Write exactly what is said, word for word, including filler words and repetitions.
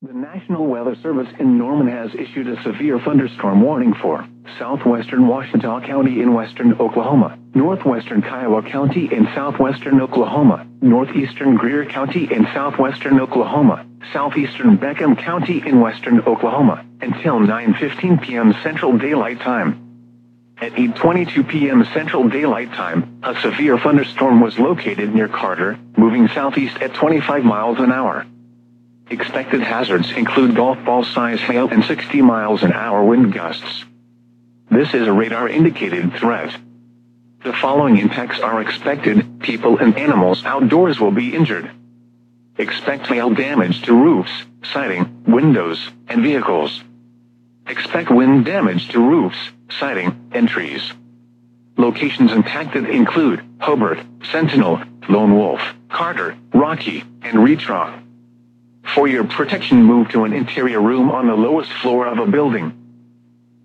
The National Weather Service in Norman has issued a severe thunderstorm warning for southwestern Ouachita County in western Oklahoma, northwestern Kiowa County in southwestern Oklahoma, northeastern Greer County in southwestern Oklahoma, southeastern Beckham County in western Oklahoma, until nine fifteen p m Central Daylight Time. At eight twenty-two p m Central Daylight Time, a severe thunderstorm was located near Carter, moving southeast at twenty-five miles an hour. Expected hazards include golf ball size hail and sixty miles an hour wind gusts. This is a radar-indicated threat. The following impacts are expected: people and animals outdoors will be injured. Expect hail damage to roofs, siding, windows, and vehicles. Expect wind damage to roofs, siding, and trees. Locations impacted include Hobart, Sentinel, Lone Wolf, Carter, Rocky, and Retrock. For your protection, move to an interior room on the lowest floor of a building.